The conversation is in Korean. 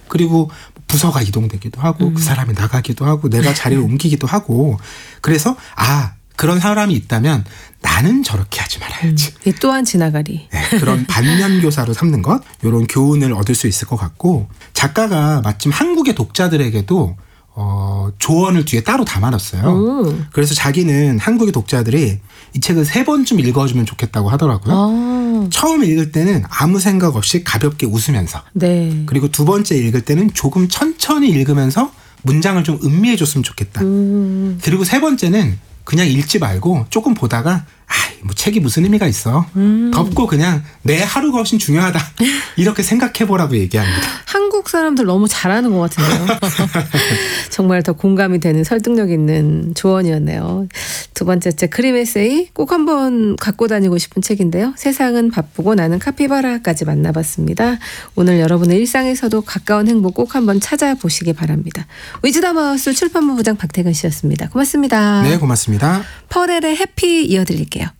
그리고 부서가 이동되기도 하고 그 사람이 나가기도 하고 내가 자리를 옮기기도 하고 그래서 그런 사람이 있다면 나는 저렇게 하지 말아야지. 또한 지나가리. 네, 그런 반면교사로 삼는 것 이런 교훈을 얻을 수 있을 것 같고 작가가 마침 한국의 독자들에게도 조언을 뒤에 따로 담아놨어요. 그래서 자기는 한국의 독자들이 이 책을 3번쯤 읽어주면 좋겠다고 하더라고요. 처음 읽을 때는 아무 생각 없이 가볍게 웃으면서 네. 그리고 2번째 읽을 때는 조금 천천히 읽으면서 문장을 좀 음미해 줬으면 좋겠다. 그리고 3번째는 그냥 읽지 말고 조금 보다가 뭐 책이 무슨 의미가 있어. 덮고 그냥 내 하루가 훨씬 중요하다. 이렇게 생각해보라고 얘기합니다. 한국 사람들 너무 잘하는 것 같은데요. 정말 더 공감이 되는 설득력 있는 조언이었네요. 2번째 책 그림 에세이 꼭 한번 갖고 다니고 싶은 책인데요. 세상은 바쁘고 나는 카피바라까지 만나봤습니다. 오늘 여러분의 일상에서도 가까운 행복 꼭 한번 찾아보시기 바랍니다. 위즈덤하우스 출판부 부장 박태근 씨였습니다. 고맙습니다. 네, 고맙습니다. 퍼렐의 해피 이어드릴게요.